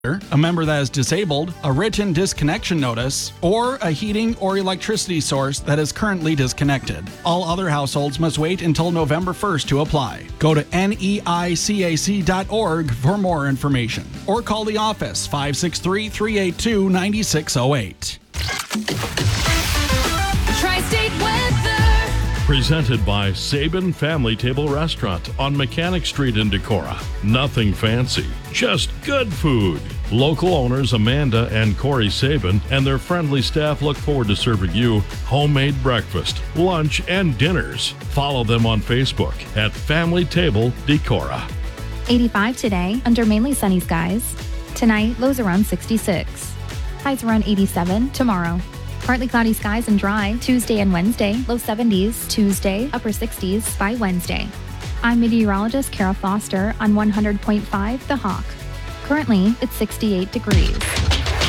a member that is disabled, a written disconnection notice, or a heating or electricity source that is currently disconnected. All other households must wait until November 1st to apply. Go to neicac.org for more information or call the office 563-382-9608. Tri-State weather. Presented by Sabin Family Table Restaurant on Mechanic Street in Decorah. Nothing fancy, just good food. Local owners Amanda and Corey Sabin and their friendly staff look forward to serving you homemade breakfast, lunch, and dinners. Follow them on Facebook at Family Table Decorah. 85 today under mainly sunny skies. Tonight, lows around 66. Highs around 87 tomorrow. Partly cloudy skies and dry Tuesday and Wednesday, low 70s, Tuesday, upper 60s by Wednesday. I'm meteorologist Kara Foster on 100.5 The Hawk. Currently, it's 68 degrees.